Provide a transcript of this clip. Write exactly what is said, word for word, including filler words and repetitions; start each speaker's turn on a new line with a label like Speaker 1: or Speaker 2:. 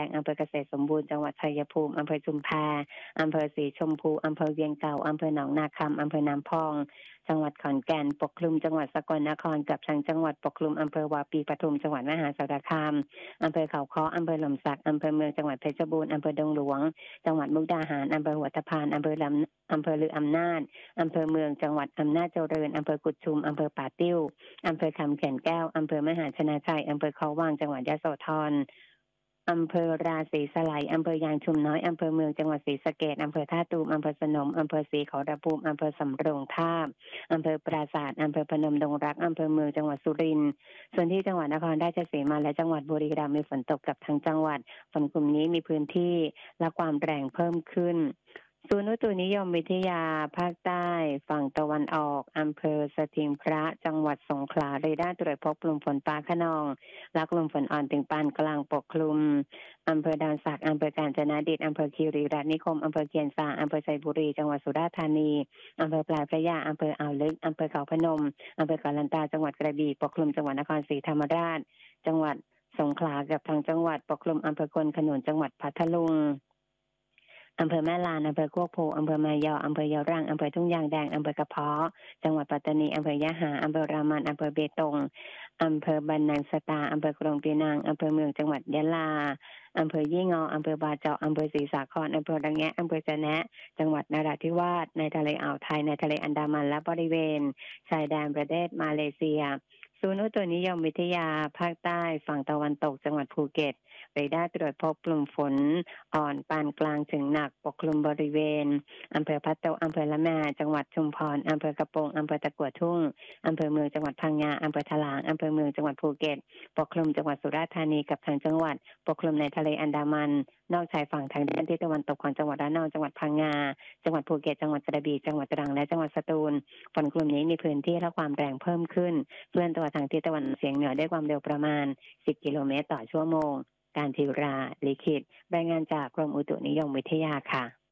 Speaker 1: งอำเภอเกษตรสมบูรณ์จังหวัดชัยภูมิอำเภอชุมแพอำเภอศรีชมพูอำเภอเวียงเก่าอำเภอหนองนาคำอำเภอน้ำพองจังหวัดขอนแก่นปกคลุมจังหวัดสกลนครกับทางจังหวัดปกคลุมอำเภอวาปีปทุมจังหวัดมหาสารคามอำเภอเขาค้ออำเภอหล่มสักอำเภอเมืองจังหวัดเพชรบูรณ์อำเภอดงหลวงจังหวัดมุกดาหารอำเภอหัวตะพานอำเภอลำอำเภอลืออำนาจอำเภอเมืองจังหวัดอำนาจเจริญอำเภอกุดชุมอำเภอป่าติ้วอำเภอคำเขียนแก้วอำเภอมหาชนะชัยอำเภอเขาวังจังหวัดยโสธรอำเภอราศีสไลอำเภอยางชุมน้อยอำเภอเมืองจังหวัดศรีสะเกษอำเภอท่าตูมอำเภอสนมอำเภอศรีขอรภูมิอำเภอสำโรงทาบอำเภอปราสาทอำเภอพนมดงรักอำเภอเมืองจังหวัดสุรินทร์ส่วนที่จังหวัดนครราชสีมาและจังหวัดบุรีรัมย์มีฝนตกกับทั้งจังหวัดฝนกลุ่มนี้มีพื้นที่และความแรงเพิ่มขึ้นศูนย์อุตุนิยมวิทยาภาคใต้ฝั่งตะวันออกอำเภอสถิงพระจังหวัดสงขลาเรดาร์ตรวจพบกลุ่มฝนฟ้าคะนองและกลุ่มฝนอ่อนถึงปานกลางปกคลุมอำเภอดอนสักอำเภอกาญจนดิตอำเภอคีรีรัตน์นิคมอำเภอเคียนซาอำเภอไชยบุรีจังหวัดสุราษฎร์ธานีอำเภอปลายพระยาอำเภออ่าวลึกอำเภอเขาพนมอำเภอเกาะลันตาจังหวัดกระบี่ปกคลุมจังหวัดนครศรีธรรมราชจังหวัดสงขลากับทางจังหวัดปกคลุมอำเภอควนขนุนจังหวัดพัทลุงอำเภอแม่ลานอำเภอโคกโพอำเภอมายออำเภอยะรังอำเภอทุ่งยางแดงอำเภอกระเพาะจังหวัดปัตตานีอำเภอยะหาอำเภอรามันอำเภอเบตงอำเภอบันนังสตาอำเภอกรงปีนังอำเภอเมืองจังหวัดยะลาอำเภอยี่งออำเภอบาเจาะอำเภอศรีสาครอำเภอระแงะอำเภอจะแนะจังหวัดนราธิวาสในทะเลอ่าวไทยในทะเลอันดามันและบริเวณชายแดนประเทศมาเลเซียศูนย์อุตุนิยมวิทยาภาคใต้ฝั่งตะวันตกจังหวัดภูเก็ตเรดาร์ตรวจพบกลุ่มฝนอ่อนปานกลางถึงหนักปกคลุมบริเวณอำเภอพัทโตอำเภอละแมจังหวัดชุมพรอำเภอกระโปงอำเภอตะกั่วทุ่งอำเภอเมืองจังหวัดพังงาอำเภอถลางอำเภอเมืองจังหวัดภูเก็ตปกคลุมจังหวัดสุราษฎร์ธานีกับทางจังหวัดปกคลุมในทะเลอันดามันนอกชายฝั่งทางด้านทิศตะวันตกของจังหวัดระนองจังหวัดพังงาจังหวัดภูเก็ตจังหวัดกระบี่จังหวัดตรังและจังหวัดสตูลฝนกลุ่มนี้มีพื้นที่และความแรงเพิ่มขึ้นเคลื่อนตัวทางทิศตะวันเฉียงเหนือด้วยความเร็วประมาณสิบกิโลเมตรต่อชั่วโมงการธีราลิขิตรายงานจากกรมอุตุนิยมวิทยาค่ะ